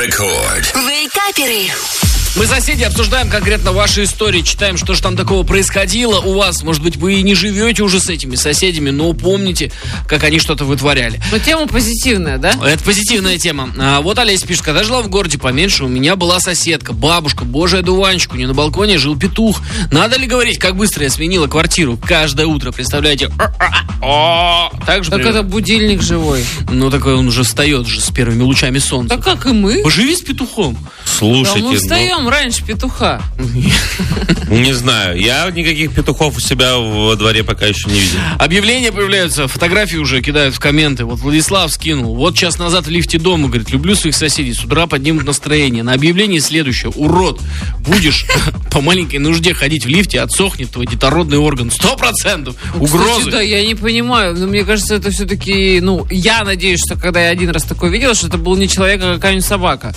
Рекорд. Вейкаперы. Мы, соседи, обсуждаем конкретно ваши истории, читаем, что же там такого происходило у вас. Может быть, вы и не живете уже с этими соседями, но помните, как они что-то вытворяли. Но тема позитивная, да? Это позитивная тема. Вот Олеся пишет: когда жила в городе поменьше, у меня была соседка, бабушка, божий одуванчик, у нее на балконе жил петух. Надо ли говорить, как быстро я сменила квартиру? Каждое утро, представляете? Так же Так это будильник живой. Ну, такой он уже встает же с первыми лучами солнца. Так как и мы. Поживи с петухом. Слушайте, Да мы встаем раньше петуха. не знаю, я никаких петухов у себя во дворе пока еще не видел. Объявления появляются, фотографии уже кидают в комменты. Вот Владислав скинул. Вот час назад в лифте дома, говорит, люблю своих соседей, с утра поднимут настроение. На объявлении следующее: урод, будешь по маленькой нужде ходить в лифте, отсохнет твой детородный орган. 100% угрозы. Кстати, да, я не понимаю, но мне кажется, это все-таки, я надеюсь, что когда я один раз такое видела, что это был не человек, а какая-нибудь собака.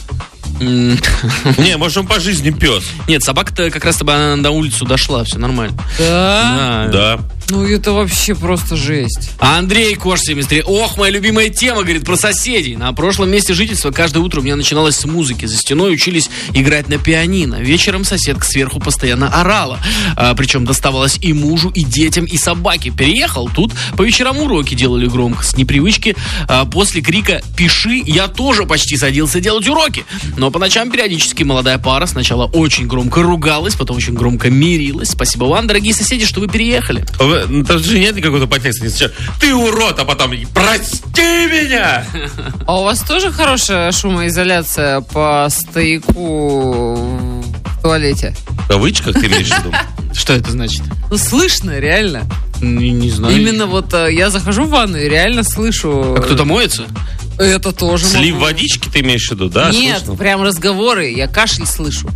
Не, может, он по жизни пес. Нет, собака-то как раз она на улицу дошла, все нормально. Да? Да. Ну, это вообще просто жесть. А Андрей Кош 73. Ох, моя любимая тема, говорит, про соседей. На прошлом месте жительства каждое утро у меня начиналось с музыки. За стеной учились играть на пианино. Вечером соседка сверху постоянно орала. Причем доставалось и мужу, и детям, и собаке. Переехал, тут по вечерам уроки делали громко. С непривычки после крика «пиши» я тоже почти садился делать уроки. Но по ночам периодически молодая пара сначала очень громко ругалась, потом очень громко мирилась. Спасибо вам, дорогие соседи, что вы переехали. Там же нет никакого подтекста. Ты урод, а потом прости меня! А у вас тоже хорошая шумоизоляция по стояку в туалете? В кавычках ты имеешь в виду? Что это значит? Ну, слышно, реально. Не знаю. Именно вот я захожу в ванну и реально слышу... А кто-то моется? Это тоже Слив могу. водички ты имеешь в виду, да? Нет, Слышно? прям разговоры, я кашель слышу.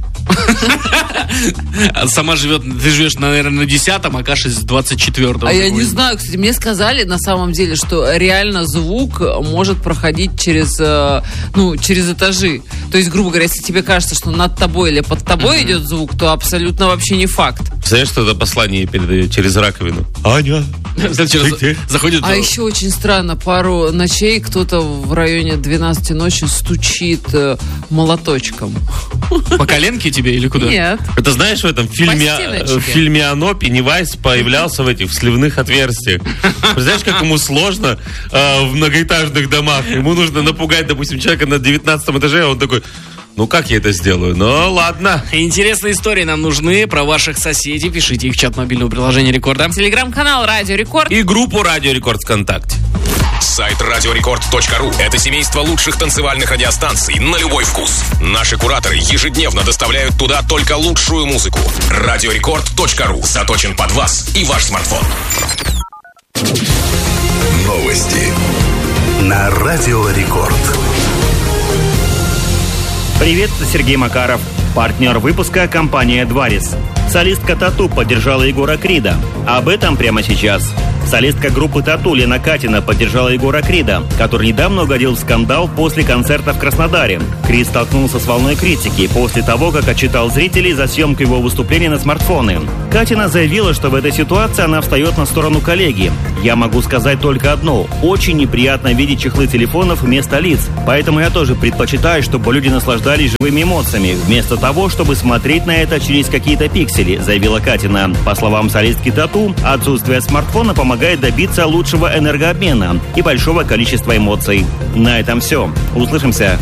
Сама ты живешь, наверное, на 10-м, а кашель с 24-го. А я не знаю, кстати, мне сказали на самом деле, что реально звук может проходить через этажи. То есть, грубо говоря, если тебе кажется, что над тобой или под тобой идет звук, то абсолютно вообще не факт. Знаешь, что это послание передает через раковину? Аня, заходит... А еще очень странно, пару ночей кто-то в районе 12 ночи стучит молоточком. По коленке тебе или куда? Нет. Это знаешь, в этом фильме, стеночке. в фильме «Оно» Пеннивайз появлялся в этих сливных отверстиях. Знаешь, как ему сложно в многоэтажных домах. Ему нужно напугать, допустим, человека на 19 этаже, а он такой... Ну, как я это сделаю? Ну, ладно. Интересные истории нам нужны про ваших соседей. Пишите их в чат мобильного приложения Рекорда. Телеграм-канал Радио Рекорд. И группу Радио Рекорд ВКонтакте. Сайт радиорекорд.ру – это семейство лучших танцевальных радиостанций на любой вкус. Наши кураторы ежедневно доставляют туда только лучшую музыку. Радиорекорд.ру заточен под вас и ваш смартфон. Новости на Радио Рекорд. Привет, это Сергей Макаров. Партнер выпуска – компания «Дварис». Солистка «Тату» поддержала Егора Крида. Об этом прямо сейчас. Солистка группы «Тату» Лена Катина поддержала Егора Крида, который недавно угодил в скандал после концерта в Краснодаре. Крид столкнулся с волной критики после того, как отчитал зрителей за съемку его выступления на смартфоны. Катина заявила, что в этой ситуации она встает на сторону коллеги. «Я могу сказать только одно. Очень неприятно видеть чехлы телефонов вместо лиц. Поэтому я тоже предпочитаю, чтобы люди наслаждались живыми эмоциями, вместо того, чтобы смотреть на это через какие-то пиксели», заявила Катина. По словам солистки «Тату», отсутствие смартфона помогает добиться лучшего энергообмена и большого количества эмоций. На этом все. Услышимся.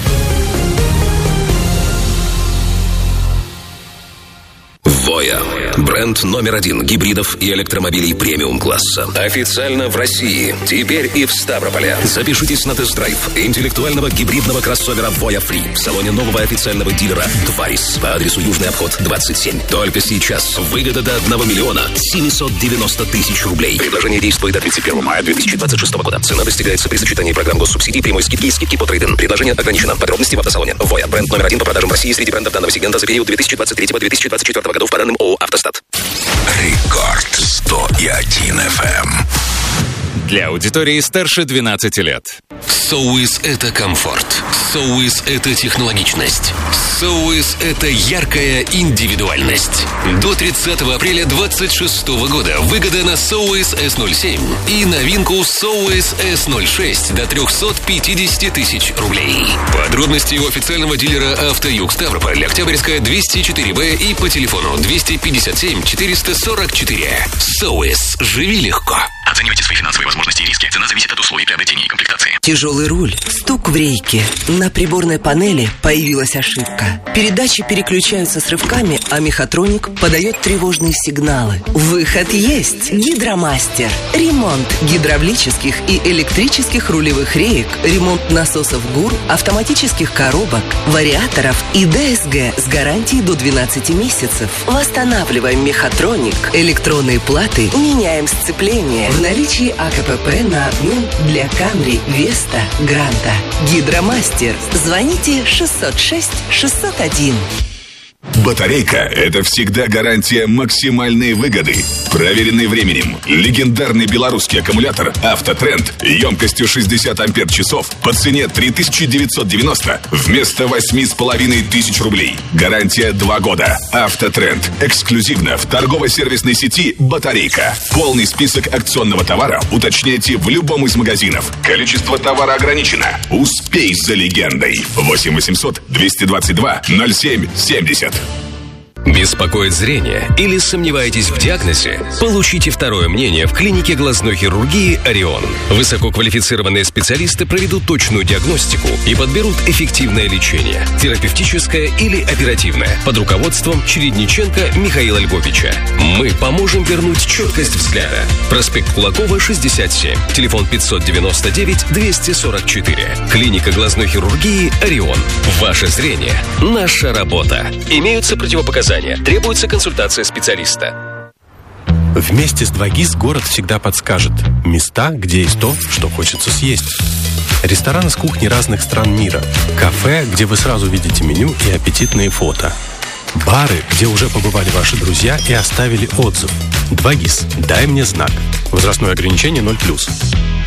Voya. Бренд номер 1 гибридов и электромобилей премиум-класса. Официально в России. Теперь и в Ставрополе. Запишитесь на тест-драйв интеллектуального гибридного кроссовера Voya Free в салоне нового официального дилера «Дварис» по адресу Южный обход, 27. Только сейчас. Выгода до 1 миллиона 790 тысяч рублей. Предложение действует до 31 мая 2026 года. Цена достигается при сочетании программ госсубсидий, прямой скидки и скидки по трейд-ин. Предложение ограничено. Подробности в автосалоне. Voya. Бренд номер 1 по продажам в России среди брендов данного сегмента за период 2023-2024 годов по данным ООО «Автостат». Рекорд 101 FM. Для аудитории старше 12 лет. Соуис – это комфорт. Соуис – это технологичность. Соуис – это яркая индивидуальность. До 30 апреля 2026 года выгода на Соуис S07 и новинку Соуис S06 до 350 тысяч рублей. Подробности у официального дилера «Автоюг» Ставрополь, Октябрьская, 204Б и по телефону 257 444. Соуис. Живи легко. Оценивайте свои финансовые возможности и риски. Цена зависит от условий приобретения и комплектации. Тяжелый руль, стук в рейке. На приборной панели появилась ошибка. Передачи переключаются с рывками, а мехатроник подает тревожные сигналы. Выход есть. Гидромастер. Ремонт гидравлических и электрических рулевых реек, ремонт насосов ГУР, автоматических коробок, вариаторов и ДСГ с гарантией до 12 месяцев. Восстанавливаем мехатроник, электронные платы, меняем сцепление. В наличии АКПП на обмен для Камри, Веста, Гранта. Гидромастер. Звоните 606 601. Батарейка – это всегда гарантия максимальной выгоды. Проверенный временем. Легендарный белорусский аккумулятор «Автотренд» емкостью 60 ампер-часов по цене 3990 вместо 8500 рублей. Гарантия 2 года. «Автотренд» эксклюзивно в торгово-сервисной сети «Батарейка». Полный список акционного товара уточняйте в любом из магазинов. Количество товара ограничено. Успей за легендой. 8 800 222 07 70. Беспокоит зрение или сомневаетесь в диагнозе? Получите второе мнение в клинике глазной хирургии «Орион». Высококвалифицированные специалисты проведут точную диагностику и подберут эффективное лечение, терапевтическое или оперативное, под руководством Чередниченко Михаила Львовича. Мы поможем вернуть четкость взгляда. Проспект Кулакова, 67. Телефон 599-244. Клиника глазной хирургии «Орион». Ваше зрение – наша работа. Имеются противопоказания. Требуется консультация специалиста. Вместе с 2GIS город всегда подскажет места, где есть то, что хочется съесть. Рестораны с кухни разных стран мира. Кафе, где вы сразу видите меню и аппетитные фото. Бары, где уже побывали ваши друзья и оставили отзыв. 2GIS. Дай мне знак. Возрастное ограничение 0+.